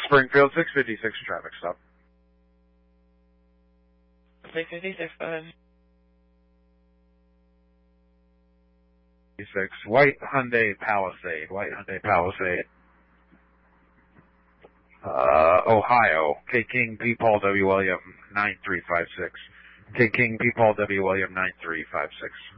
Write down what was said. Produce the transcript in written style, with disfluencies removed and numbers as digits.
Springfield 656 traffic stop. 656, go ahead. 6, white Hyundai Palisade. Ohio. K King P Paul W William 9356. K King P Paul W William 9356.